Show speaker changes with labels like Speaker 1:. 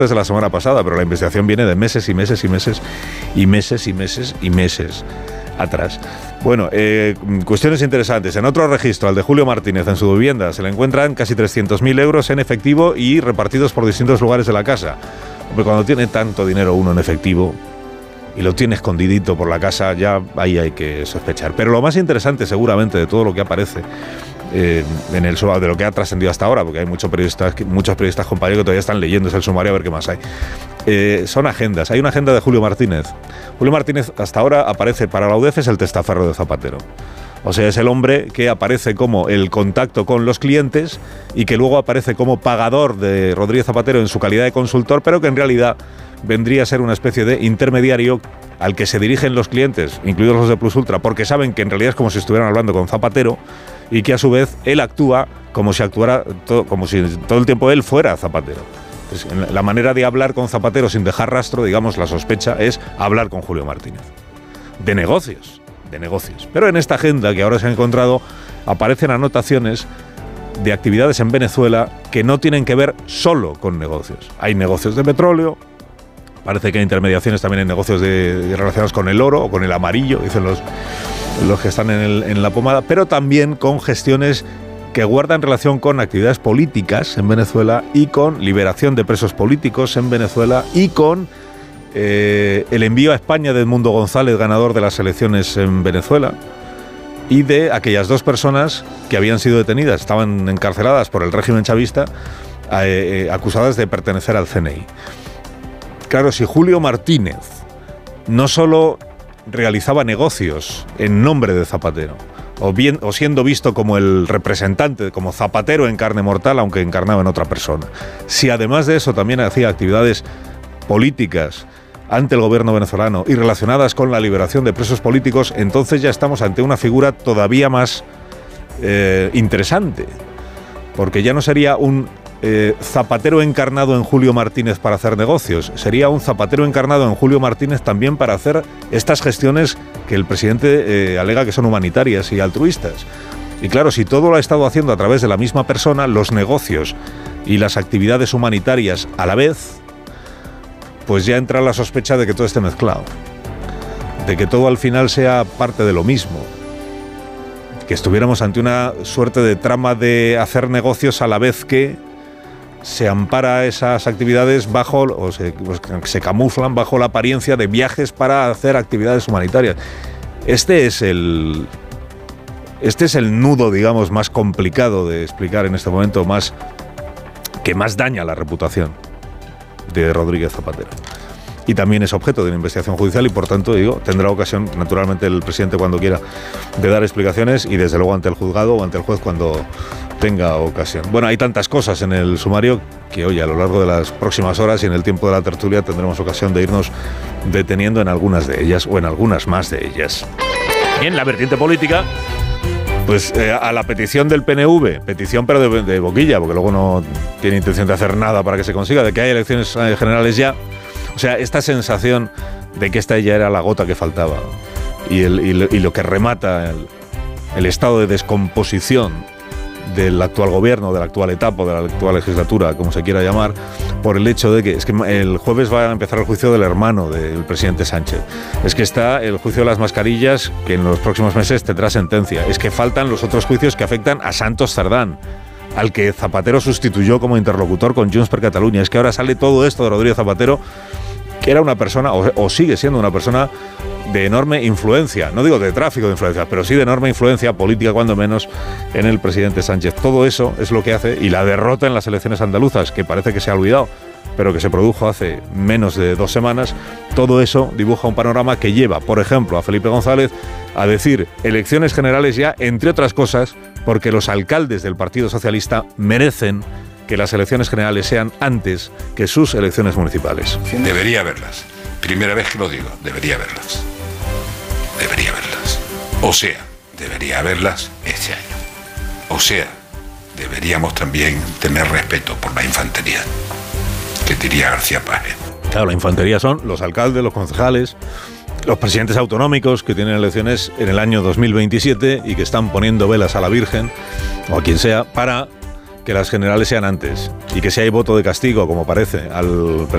Speaker 1: desde la semana pasada, pero la investigación viene de meses y meses y meses y meses y meses y meses atrás. Bueno, cuestiones interesantes. En otro registro, al de Julio Martínez, en su vivienda, se le encuentran casi 300.000 euros en efectivo y repartidos por distintos lugares de la casa. Porque cuando tiene tanto dinero uno en efectivo y lo tiene escondidito por la casa, ya ahí hay que sospechar. Pero lo más interesante, seguramente, de todo lo que aparece en el sumario, de lo que ha trascendido hasta ahora, porque hay muchos periodistas compañeros que todavía están leyendo el sumario a ver qué más hay, son agendas. Hay una agenda de Julio Martínez. Julio Martínez hasta ahora aparece para la UDEF, es el testaferro de Zapatero. O sea, es el hombre que aparece como el contacto con los clientes y que luego aparece como pagador de Rodríguez Zapatero en su calidad de consultor, pero que en realidad vendría a ser una especie de intermediario al que se dirigen los clientes, incluidos los de Plus Ultra, porque saben que en realidad es como si estuvieran hablando con Zapatero y que a su vez él actúa como si actuara como si todo el tiempo él fuera Zapatero. Entonces, la manera de hablar con Zapatero sin dejar rastro, digamos, la sospecha es hablar con Julio Martínez. De negocios. Pero en esta agenda que ahora se ha encontrado aparecen anotaciones de actividades en Venezuela que no tienen que ver solo con negocios. Hay negocios de petróleo, parece que hay intermediaciones también en negocios relacionados con el oro o con el amarillo, dicen los que están en la pomada, pero también con gestiones que guardan relación con actividades políticas en Venezuela y con liberación de presos políticos en Venezuela y con el envío a España de Edmundo González, ganador de las elecciones en Venezuela, y de aquellas dos personas que habían sido detenidas, estaban encarceladas por el régimen chavista, acusadas de pertenecer al CNI. Claro, si Julio Martínez no solo realizaba negocios en nombre de Zapatero, o siendo visto como el representante, como Zapatero en carne mortal, aunque encarnaba en otra persona, si además de eso también hacía actividades políticas ante el gobierno venezolano y relacionadas con la liberación de presos políticos, entonces ya estamos ante una figura todavía más interesante, porque ya no sería un Zapatero encarnado en Julio Martínez para hacer negocios, sería un Zapatero encarnado en Julio Martínez también para hacer estas gestiones que el presidente alega que son humanitarias y altruistas. Y claro, si todo lo ha estado haciendo a través de la misma persona, los negocios y las actividades humanitarias a la vez, pues ya entra la sospecha de que todo esté mezclado, de que todo al final sea parte de lo mismo, que estuviéramos ante una suerte de trama de hacer negocios a la vez que se ampara esas actividades bajo, o se camuflan bajo la apariencia de viajes para hacer actividades humanitarias. Este es el nudo, digamos, más complicado de explicar en este momento, que más daña la reputación de Rodríguez Zapatero. Y también es objeto de una investigación judicial y, por tanto, tendrá ocasión, naturalmente, el presidente cuando quiera, de dar explicaciones y, desde luego, ante el juzgado o ante el juez cuando tenga ocasión. Bueno, hay tantas cosas en el sumario que, oye, a lo largo de las próximas horas y en el tiempo de la tertulia tendremos ocasión de irnos deteniendo en algunas de ellas o en algunas más de ellas. En la vertiente política, pues a la petición del PNV, petición pero de boquilla, porque luego no tiene intención de hacer nada para que se consiga, de que hay elecciones generales ya. O sea, esta sensación de que esta ya era la gota que faltaba y lo que remata el estado de descomposición del actual gobierno, de la actual etapa, de la actual legislatura, como se quiera llamar, por el hecho de que es que el jueves va a empezar el juicio del hermano del presidente Sánchez. Es que está el juicio de las mascarillas, que en los próximos meses tendrá sentencia. Es que faltan los otros juicios que afectan a Santos Cerdán, al que Zapatero sustituyó como interlocutor con Junts per Catalunya. Es que ahora sale todo esto de Rodríguez Zapatero, que era una persona, o sigue siendo una persona de enorme influencia, no digo de tráfico de influencias, pero sí de enorme influencia política, cuando menos, en el presidente Sánchez. Todo eso es lo que hace, y la derrota en las elecciones andaluzas, que parece que se ha olvidado, pero que se produjo hace menos de 2 semanas, todo eso dibuja un panorama que lleva, por ejemplo, a Felipe González a decir elecciones generales ya, entre otras cosas, porque los alcaldes del Partido Socialista merecen que las elecciones generales sean antes que sus elecciones municipales.
Speaker 2: Debería haberlas. Primera vez que lo digo, debería haberlas. Debería haberlas. O sea, debería haberlas este año. O sea, deberíamos también tener respeto por la infantería, que diría García Páez.
Speaker 1: Claro, la infantería son los alcaldes, los concejales, los presidentes autonómicos que tienen elecciones en el año 2027 y que están poniendo velas a la Virgen o a quien sea para que las generales sean antes y que si hay voto de castigo, como parece, al